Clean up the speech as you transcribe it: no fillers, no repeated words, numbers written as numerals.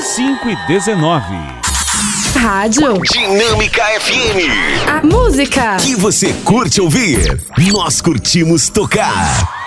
5h19. Rádio Dinâmica FM. A música Que você curte ouvir, nós curtimos tocar.